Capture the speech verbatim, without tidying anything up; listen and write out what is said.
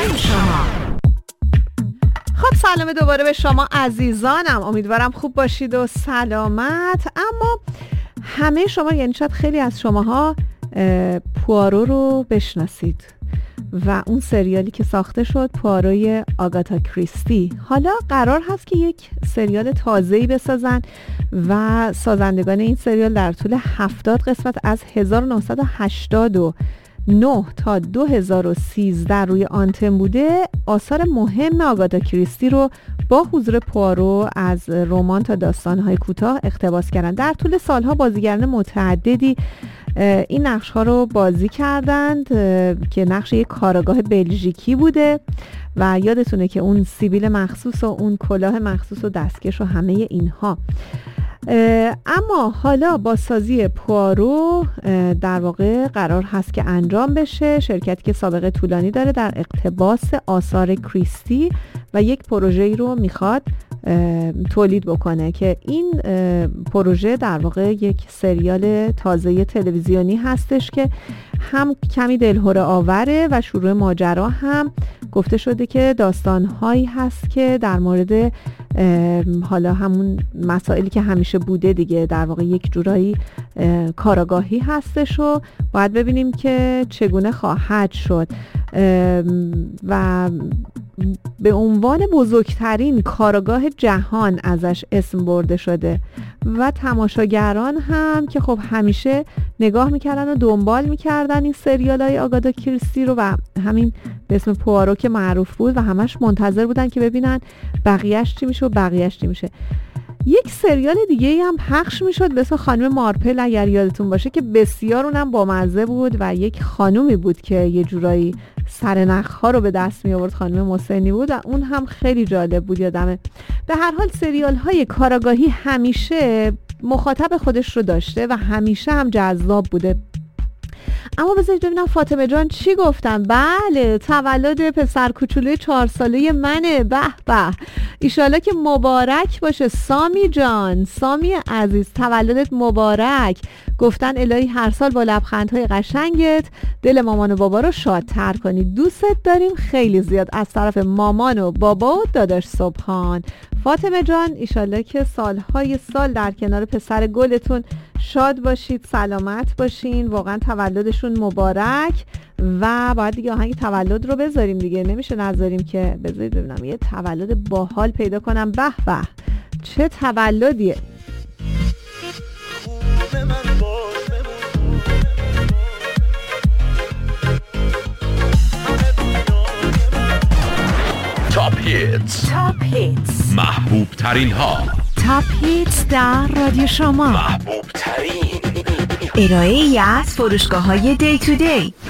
شما. خب سلام دوباره به شما عزیزانم، امیدوارم خوب باشید و سلامت. اما همه شما، یعنی شاید خیلی از شماها پوارو رو بشناسید و اون سریالی که ساخته شد، پواروی آگاتا کریستی. حالا قرار هست که یک سریال تازه‌ای بسازن و سازندگان این سریال در طول هفتاد قسمت از هزار و نهصد و هشتاد و نه تا دو هزار و سیزده روی آنتن بوده، آثار مهم آگاتا کریستی رو با حضور پوارو از رمان تا داستان‌های کوتاه اقتباس کردن. در طول سالها بازیگران متعددی این نقش ها رو بازی کردند که نقش یک کارآگاه بلژیکی بوده و یادتونه که اون سیبیل مخصوص و اون کلاه مخصوص و دستکش و همه اینها. اما حالا با سازی پوارو در واقع قرار هست که انجام بشه. شرکتی که سابقه طولانی داره در اقتباس آثار کریستی و یک پروژه‌ای رو میخواد تولید بکنه که این پروژه در واقع یک سریال تازه تلویزیونی هستش که هم کمی دلهره آوره و شروع ماجرا هم گفته شده که داستان‌هایی هست که در مورد حالا همون مسائلی که همیشه بوده دیگه، در واقع یک جورایی کاراگاهی هستش و باید ببینیم که چگونه خواهد شد. و به عنوان بزرگترین کارآگاه جهان ازش اسم برده شده و تماشاگران هم که خب همیشه نگاه میکردن و دنبال میکردن این سریال های آگاتا کریستی رو و همین به اسم پوارو که معروف بود و همش منتظر بودن که ببینن بقیهش چی میشه و بقیهش چی میشه. یک سریال دیگه هم پخش میشد به اسم خانم مارپل، اگر یادتون باشه، که بسیار اونم بامزه بود و یک خانومی بود که یه جورایی سرنخ ها رو به دست می آورد، خانم محسنی بود و اون هم خیلی جالب بود یادمه. به هر حال سریال های کاراگاهی همیشه مخاطب خودش رو داشته و همیشه هم جذاب بوده. اما بذارید ببینم فاطمه جان چی گفتن. بله، تولد پسر کوچولوی چهار ساله منه. به به، ایشالا که مبارک باشه سامی جان. سامی عزیز تولدت مبارک. گفتن الهی هر سال با لبخندهای قشنگت دل مامان و بابا رو شادتر کنی. دوستت داریم خیلی زیاد از طرف مامان و بابا و داداش صبحان. فاطمه جان ایشالا که سالهای سال در کنار پسر گلتون شاد باشید، سلامت باشین. واقعا تولدشون مبارک و باید دیگه آهنگ تولد رو بذاریم دیگه، نمیشه نذاریم که. بذارید ببینم یه تولد باحال پیدا کنم. به به، چه تولدیه. تاپ هیتس، تاپ هیتس، محبوب ترین ها. تاپ هیتس در رادیو شما، محبوب ترین ارائه ای از فروشگاه های دی تو دی.